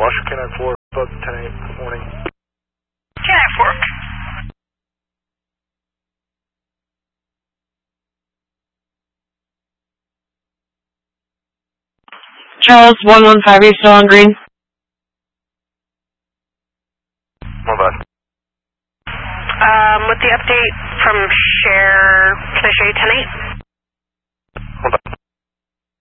Washington 4, book 10-8, good morning. 10-4. Charles 115, are you still on green? More bad. With the update from Share, can I show you 10-8?